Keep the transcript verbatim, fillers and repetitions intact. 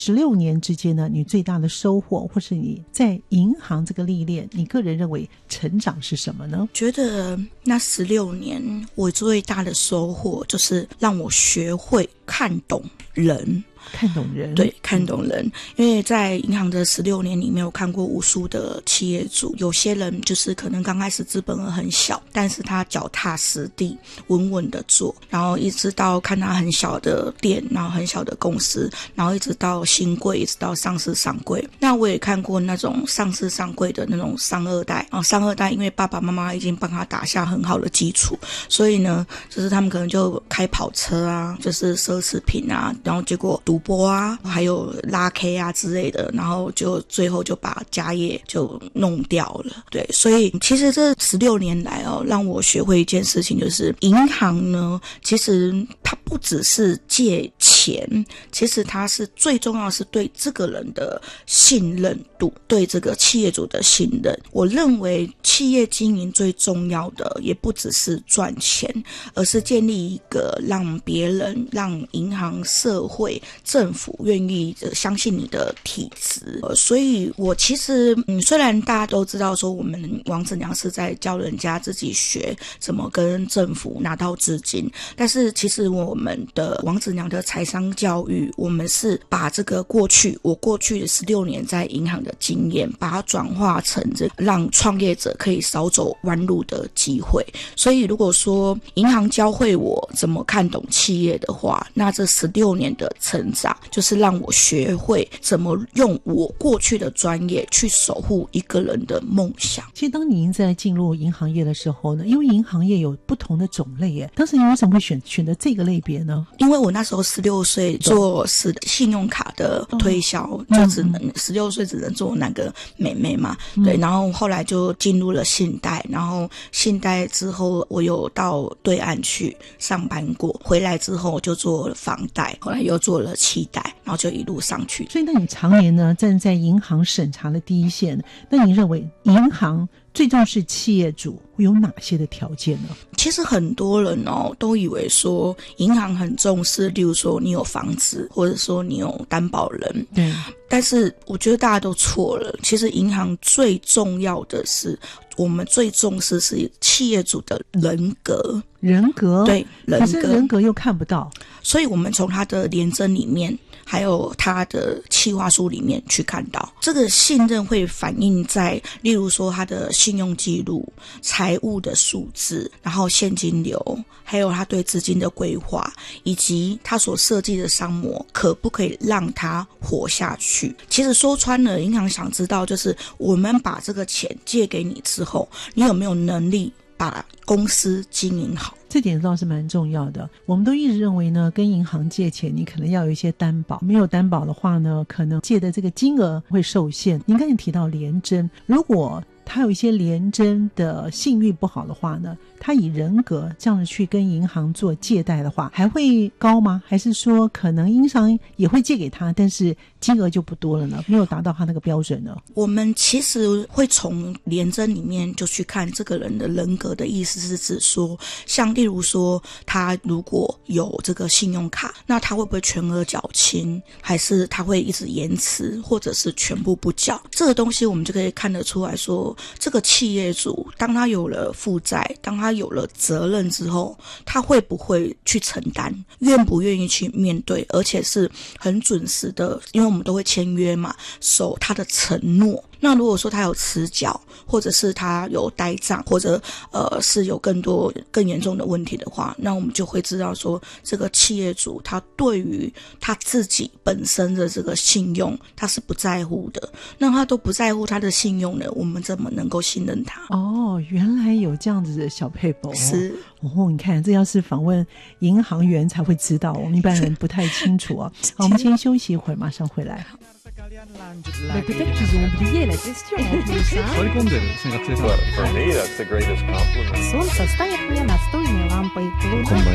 十六年之间呢，你最大的收获，或是你在银行这个历练，你个人认为成长是什么呢？ 觉得那十六年我最大的收获就是让我学会看懂人。 看懂人， 对，看懂人。因为在银行的十六年里面，我看过无数的企业主，有些人就是可能刚开始资本额很小，但是他脚踏实地，稳稳的做，然后一直到看他很小的店，然后很小的公司，然后一直到新贵，一直到上市上柜。那我也看过那种上市上柜的那种商二代，然后商二代因为爸爸妈妈已经帮他打下很好的基础，所以呢，就是他们可能就开跑车啊，就是奢侈品啊，然后结果赌博啊，还有拉 K 啊之类的，然后就最后就把家业就弄掉了。对，所以其实这十六年来哦，让我学会一件事情，就是银行呢，其实它不只是借钱，其实它是最重要的是对这个人的信任度，对这个企业主的信任。我认为企业经营最重要的也不只是赚钱，而是建立一个让别人、让银行、社会、政府愿意相信你的体制。呃、所以我其实嗯，虽然大家都知道说我们王子娘是在教人家自己学怎么跟政府拿到资金，但是其实我们的王子娘的财商教育，我们是把这个过去我过去十六年在银行的经验，把它转化成这让创业者可以少走弯路的机会。所以如果说银行教会我怎么看懂企业的话，那这十六年的成长就是让我学会怎么用我过去的专业去守护一个人的梦想。 其实当您在进入银行业的时候呢，因为银行业有不同的种类耶，当时你为什么会选选择这个类别呢？ 因为我那时候十六岁做是信用卡的推销，哦、就只能十六岁只能做那个妹妹嘛、嗯，对，然后后来就进入了信贷，然后信贷之后我有到对岸去上班过，回来之后就做了房贷，后来又做了期贷，然后就一路上去。 所以那你常年呢站在银行审查的第一线，那你认为银行最重视企业主会有哪些的条件呢？ 其实很多人哦都以为说银行很重视，例如说你有房子，或者说你有担保人。 对， 但是我觉得大家都错了。其实银行最重要的是，我们最重视是企业主的人格。 人格？对， 人格。 可是人格又看不到， 所以我们从他的联征里面，还有他的企划书里面去看到，这个信任会反映在，例如说他的信用记录、财务的数字，然后现金流，还有他对资金的规划，以及他所设计的商模可不可以让他活下去。其实说穿了，银行想知道就是我们把这个钱借给你之后，你有没有能力把公司经营好。 这点倒是蛮重要的。我们都一直认为呢，跟银行借钱你可能要有一些担保，没有担保的话呢，可能借的这个金额会受限。您刚才提到联征，如果他有一些联征的信誉不好的话呢，他以人格这样子去跟银行做借贷的话，还会高吗？还是说可能银行也会借给他，但是金额就不多了呢？没有达到他那个标准呢？ 我们其实会从联征里面就去看这个人的人格的意思，是指说，像例如说他如果有这个信用卡，那他会不会全额缴清，还是他会一直延迟，或者是全部不缴？这个东西我们就可以看得出来说，这个企业主当他有了负债，当他有了责任之后，他会不会去承担，愿不愿意去面对，而且是很准时的，因为我们都会签约嘛，守他的承诺。那如果说他有迟缴，或者是他有呆账，或者呃是有更多更严重的问题的话，那我们就会知道说，这个企业主他对于他自己本身的这个信用他是不在乎的。那他都不在乎他的信用呢，我们怎么能够信任他？ 哦，原来有这样子的小配宝、哦、 是哦，你看这要是访问银行员才会知道，我们一般人不太清楚啊。好，我们先休息一会儿，马上回来。 Mais peut-être qu'ils ont oublié la question en plus, hein? For me, that's the greatest compliment. Солнце стоит мне настольной лампой.